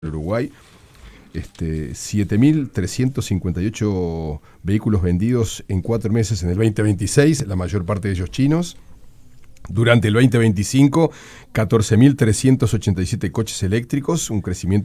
Uruguay, 7.358 vehículos vendidos en 4 meses en el 2026, la mayor parte de ellos chinos. Durante el 2025, 14.387 coches eléctricos, un crecimiento